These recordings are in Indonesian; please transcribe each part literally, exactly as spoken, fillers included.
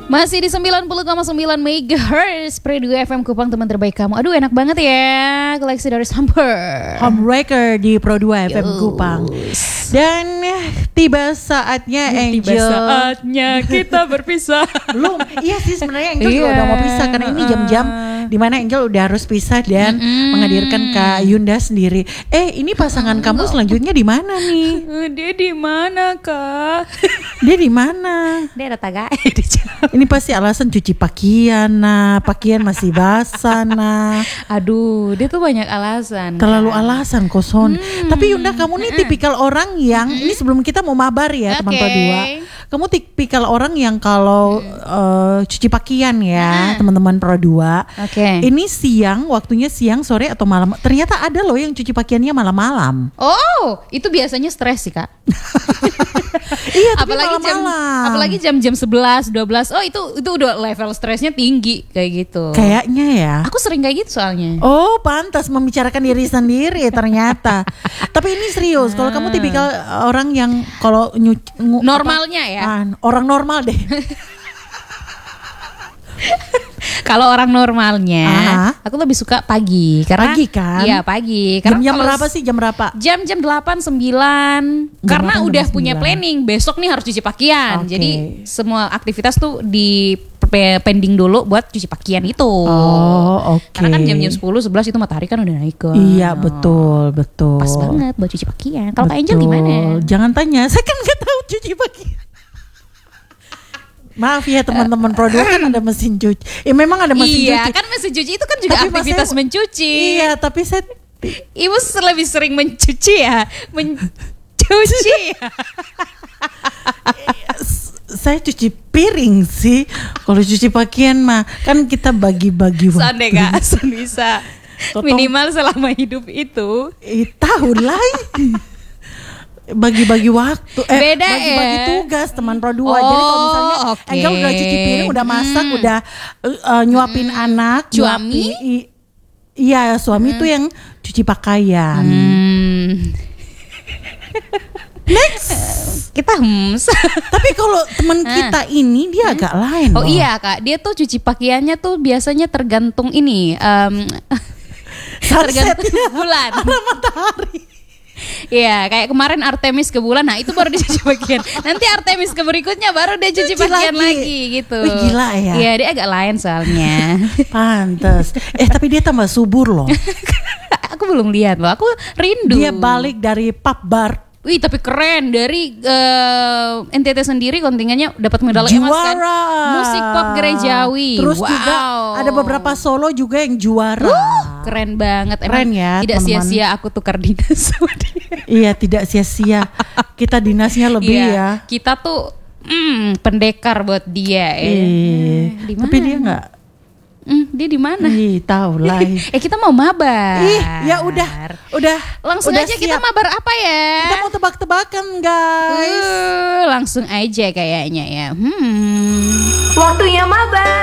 Masih di sembilan puluh koma sembilan megahertz Pro dua F M Kupang, teman terbaik kamu. Aduh enak banget ya, koleksi dari Samper Homebreaker di Pro dua F M Kupang. Dan tiba saatnya Angel. Tiba saatnya kita berpisah. Belum, iya sih sebenarnya Angel juga Iya. udah mau pisah. Karena ini jam-jam dimana Angel udah harus pisah dan Mm-mm. menghadirkan Kak Yunda sendiri. Eh ini pasangan kamu selanjutnya di mana nih? Dia di mana kak? Dia di mana? Dia ada tagak di jam. Ini pasti alasan cuci pakaian, nah pakaian masih basah, nah Aduh, dia tuh banyak alasan. terlalu Kak. alasan koson. Hmm. Tapi Yunda kamu nih tipikal orang yang ini sebelum kita mau mabar ya teman Oke. Pro dua. Kamu tipikal orang yang kalau eh, cuci pakaian ya teman-teman Pro dua. Oke. Ini siang, waktunya siang, sore atau malam. Ternyata ada loh yang cuci pakaiannya malam-malam. Oh, itu biasanya stres sih kak. Iya, tapi apalagi jam malam-malam. apalagi jam-jam sebelas, dua belas. Oh, itu itu udah level stresnya tinggi kayak gitu. Kayaknya ya. Aku sering kayak gitu soalnya. Oh, pantas membicarakan diri sendiri ternyata. Tapi ini serius. Kalau kamu tipikal orang yang kalau nyuci ngu- Normalnya apa, ya. ah, orang normal deh. Kalau orang normalnya, Aha. aku lebih suka pagi karena Pagi kan? Iya, pagi. Karena Jam-jam kalau berapa sih? Jam berapa? Jam-jam delapan, sembilan. Karena delapan, udah jam punya sembilan. planning, besok nih harus cuci pakaian. Oke. Jadi semua aktivitas tuh di pe- pending dulu buat cuci pakaian itu. Oh, oke. Karena kan jam-jam sepuluh, sebelas itu matahari kan udah naik kan. Iya, betul, betul. Pas banget buat cuci pakaian. Kalau Kak Angel Betul. gimana? Jangan tanya, saya kan nggak tahu cuci pakaian. Maaf ya teman-teman Pro dua kan ada mesin cuci. Ya memang ada mesin Iya, cuci. kan mesin cuci itu kan juga Tapi aktivitas maksudnya- mencuci. Iya, tapi saya Ibu lebih sering mencuci ya, mencuci. ya. saya cuci piring sih. Kalau cuci pakaian mah kan kita bagi-bagi waktu. Sande kak, San bisa. Totong- Minimal selama hidup itu. Eh, tahu lah. Bagi-bagi waktu, eh Beda bagi-bagi ya. tugas teman Pro dua. Oh, Jadi kalau misalnya oke. Angel udah cuci piring, udah masak, Hmm. udah uh, uh, nyuapin anak, Suami? nyuapi- i- iya suami tuh yang cuci pakaian. Hmm. Next. Kita hems. Tapi kalau teman kita ini dia agak lain. Oh loh. iya kak, dia tuh cuci pakaiannya tuh biasanya tergantung ini, em, tergantung Sunsetnya bulan. arah matahari. Iya, kayak kemarin Artemis ke bulan, nah itu baru dia cuci pakaian. Nanti Artemis ke berikutnya baru dia cuci, Cuci pakaian lagi. lagi, gitu. Wih, gila ya. Iya, dia agak lain soalnya. Pantes. Eh tapi dia tambah subur loh. Aku belum lihat loh, aku rindu. Dia balik dari pub bar. Wih, tapi keren, dari eh, N T T sendiri kontingennya dapat medali emas kan. Juara. Musik pop gerejawi. Terus Wow. juga ada beberapa solo juga yang juara. Uh, keren banget. Emang Keren ya, tidak teman-teman. sia-sia aku tukar dinas sama dia. Iya, tidak sia-sia. Kita dinasnya lebih Iya, ya. kita tuh hmm, pendekar buat dia. Eh, Eh, di tapi mana? dia nggak. Hmm, dia di mana? Ih, tahu lah. eh kita mau mabar. Ih, ya udah, udah. Langsung udah aja kita siap. mabar apa ya? Kita mau tebak-tebakan, guys. Uh, langsung aja kayaknya ya. Hmm. Waktunya mabar.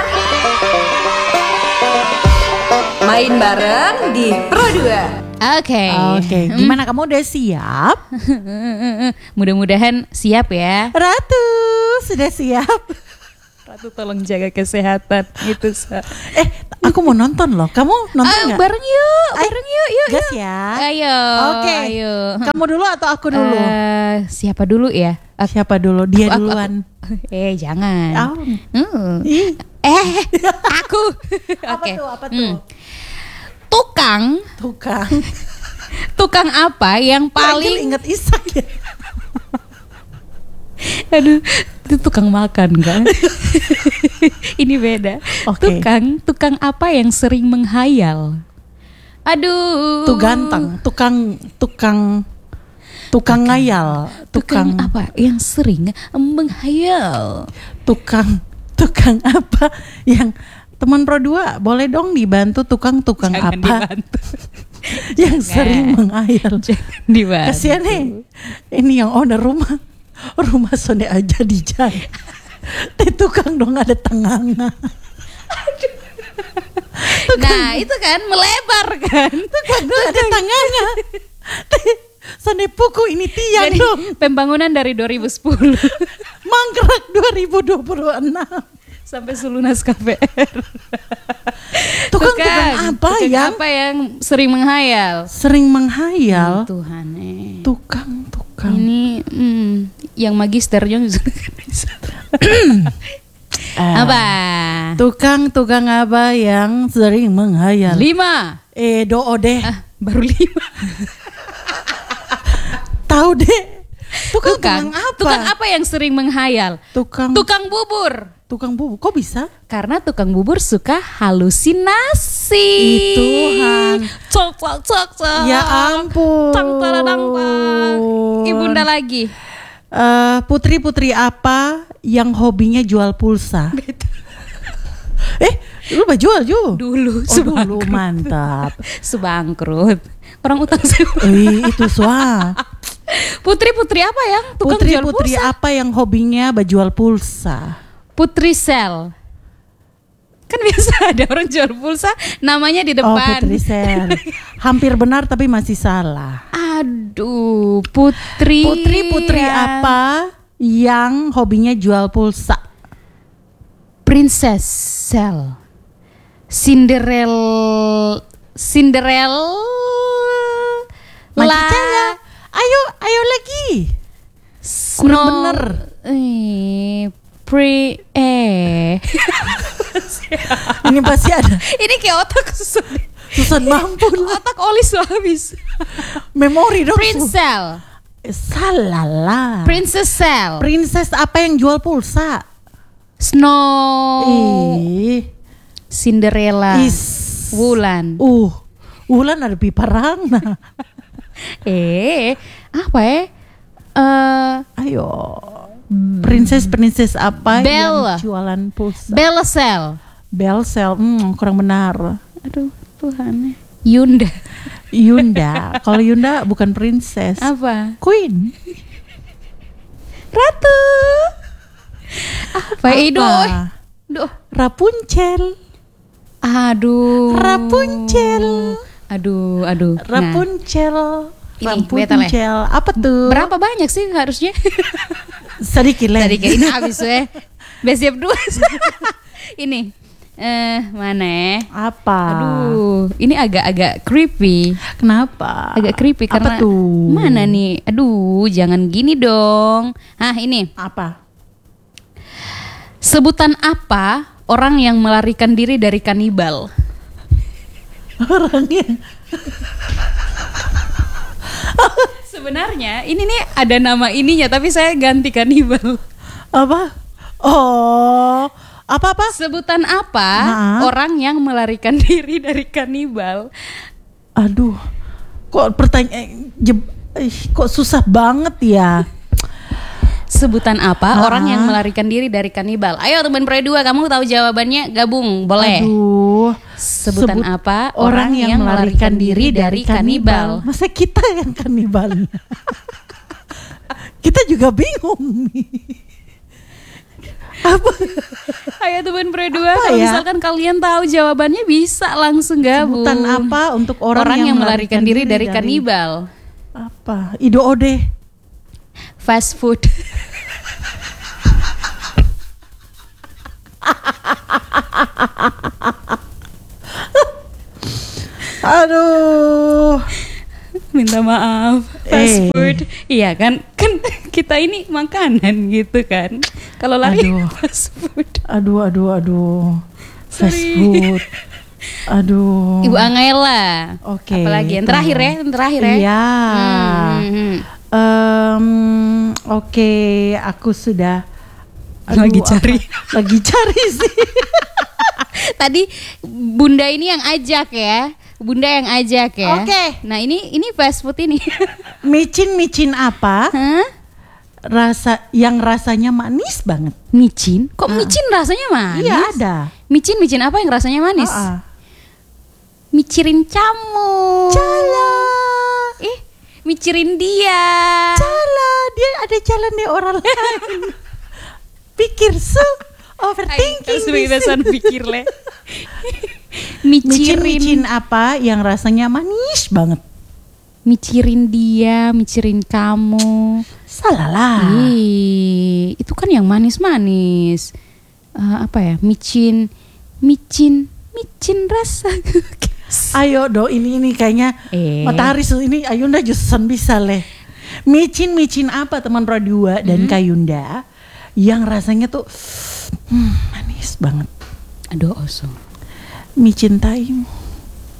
Main bareng di Pro dua. Oke. Oke, gimana kamu udah siap? Mudah-mudahan siap ya. Ratu, sudah siap? Ratu tolong jaga kesehatan itu. Eh, aku mau nonton loh. Kamu nonton Ah, nggak? bareng yuk, Ay, bareng yuk, yuk. gas yuk. ya. Ayo. Oke. Ayo. Kamu dulu atau aku dulu? Eh, siapa dulu ya? Aku- Siapa dulu? Dia aku- aku- duluan. Eh, jangan. Oh. Hmm. Ih, Eh, aku. apa Oke. tuh? Apa Hmm. tuh? Tukang, Tukang. tukang apa yang Paling paling inget Isak ya. aduh, itu tukang makan kan? Ini beda. Oke. Tukang, tukang apa yang sering menghayal? Aduh. Tuh ganteng, tukang tukang tukang ngayal, Tukang, tukang apa yang sering menghayal? tukang tukang apa yang teman Pro dua boleh dong dibantu tukang-tukang Jangan apa dibantu. yang Jangan. sering menghayal. Jangan dibantu. Kasihan nih, ini yang owner rumah rumah Sone aja dijahit. Teh tukang dong ada tengahnya. Nah itu kan melebar kan. Tukang dong ada tengahnya. Teh Sone puku ini tiang Jadi dong. pembangunan dari dua ribu sepuluh. Mangkrak dua ribu dua puluh enam. Sampai selunas K P R. Tukang, tukang apa tukang yang apa yang sering menghayal? sering menghayal? Tuhan eh. Tukang, tukang. Ini hmm, yang magisternya apa? Tukang-tukang apa yang sering menghayal? Lima. Eh, do deh. Ah, baru lima. Tahu deh. Tukang, Tukang, tukang apa? tukang apa yang sering menghayal? Tukang Tukang bubur. tukang bubur. Kok bisa? Karena tukang bubur suka halusinasi. Ih, Tuhan. Cok cok cok cok. Ya ampun. Tang taradang tang. Ibunda lagi. Eh, putri-putri apa yang hobinya jual pulsa? eh, lu mah jual juga? Dulu Oh, dulu sebangkrut. mantap. Sebangkrut. Orang utang sewa. Ih, itu soal. Putri-putri apa yang tukang jual Putri-putri pulsa? apa yang hobinya jual pulsa? Putri sel. Kan biasa ada orang jual pulsa namanya di Oh, depan. Putri Sel. Hampir benar tapi masih salah. Aduh, putri. Putri-putri yang- apa yang hobinya jual pulsa? Princess Sel. Cinderella. Cinderella. Macicanya. Ayo, ayo lagi. Kurang Snow- bener. Eh, pre eh. Ini pasti ada. Ini kayak otak susah. Susah mampu lah. Otak oli habis. Memori dong. Princess. Eh, Salah lah. Princess Sel. Princess apa yang jual pulsa? Snow. Ih. Cinderella. Is. Wulan. Uh. Wulan ada piparang. Nah. Eh, apa ya? Eh, Ayo. Princess princess apa Bella. yang jualan pulsa? Bella Sel. Belsel. Hmm, kurang benar. Aduh, Tuhan. Yunda. Yunda. Kalau Yunda bukan princess. Apa? Queen. Ratu. Apa itu? Apa? Duh. Rapunzel. Aduh. Rapunzel. Aduh, aduh. Nah, Rapunzel. Ini, betal ya? Rapunzel. Apa tuh? berapa banyak sih harusnya? Sedikit lah. Tadi kayak ini habis ya. Besiap dua. Ini eh mana ya? Apa? Aduh, ini agak-agak creepy. Kenapa? Agak creepy Apa karena tuh? mana nih? Aduh, jangan gini dong. Ah, ini. Apa? Sebutan apa orang yang melarikan diri dari kanibal? Orangnya. Sebenarnya ini nih ada nama ininya tapi saya ganti kanibal. Apa? Oh. Apa-apa? Sebutan apa Nah. orang yang melarikan diri dari kanibal? Aduh. Kok pertanyaan jeb- ih, kok susah banget ya? Sebutan apa Ah. orang yang melarikan diri dari kanibal? Ayo teman Pro dua, kamu tahu jawabannya? Gabung, boleh. Aduh. Sebutan Sebut apa orang yang melarikan diri dari kanibal? Masa kita yang kanibalnya? Kita juga bingung nih. Apa? Ayo teman Pro dua, Apa kalau ya? misalkan kalian tahu jawabannya bisa langsung gabung. Sebutan apa untuk orang, Orang, yang, melarikan diri, dari, dari kanibal? Apa? Ido ode. Fast food. Aduh. Minta maaf, fast Eh. food. Iya kan? Kan kita ini makanan gitu kan. Kalau lari Aduh. fast food. Aduh, aduh, aduh. Fast Sorry. food. Aduh. Ibu Angela. Oke. Apalagi yang terakhir ya, yang terakhir ya. Iya. Hmm, hmm. Em, Oke, aku sudah Lagi apa? cari. Lagi cari sih. Tadi Bunda ini yang ajak ya. Bunda yang ajak ya. Oke. Nah, ini ini fast food ini. Micin-micin apa? Hah? Rasa yang rasanya manis banget. Micin? Kok micin rasanya manis? Iya, ada. Micin micin apa yang rasanya manis? Ah, ah. Micirin kamu. Cala. Eh, micirin dia. Cala, dia ada jalan deh orang lain. Pikir so overthinking. Kebiasaan pikir le. Micin-micin Micirin, apa yang rasanya manis banget? micirin dia, micirin kamu. Salah lah. Ih, itu kan yang manis-manis. eh, apa ya? Micin, micin, micin rasa. Ayo do ini ini kayaknya Eh. Matahari su- ini Ayunda jurusan bisa leh. Micin micin apa teman Produa dan Kayunda yang rasanya tuh hmm, manis banget. Aduh, osong. Micin taimu.